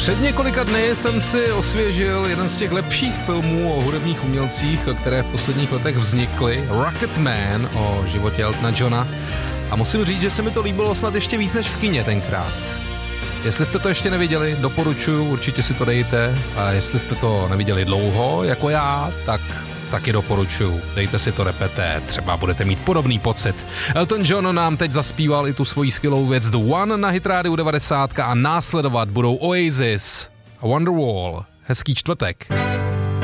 Před několika dny jsem si osvěžil jeden z těch lepších filmů o hudebních umělcích, které v posledních letech vznikly, Rocketman, o životě Eltona Johna. A musím říct, že se mi to líbilo snad ještě víc než v kině tenkrát. Jestli jste to ještě neviděli, doporučuji, určitě si to dejte. A jestli jste to neviděli dlouho, jako já, tak taky doporučuji. Dejte si to, repete, třeba budete mít podobný pocit. Elton John nám teď zaspíval i tu svoji skvělou věc The One na Hit Radio 90 a následovat budou Oasis a Wonderwall. Hezký čtvrtek.